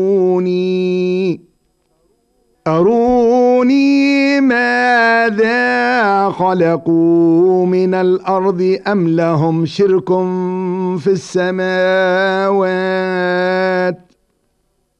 أروني ماذا خلقوا من الأرض أم لهم شرك في السماوات